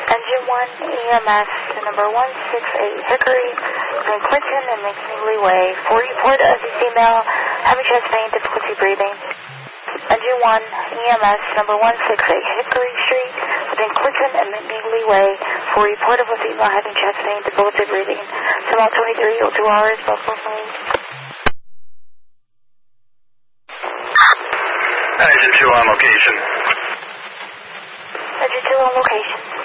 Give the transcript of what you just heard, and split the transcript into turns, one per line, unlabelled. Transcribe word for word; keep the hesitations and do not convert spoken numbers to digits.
Engine one E M S to number one six eight Hickory, between Clinton and McNeely Way. For report of the female having chest pain, difficulty breathing. Engine one E M S number one six eight Hickory Street, between Clinton and McNeely Way. For report of a female having chest pain, difficulty breathing. Tomorrow twenty-three oh two hours, Buffalo Plains.
Engine two on location.
Engine two on location.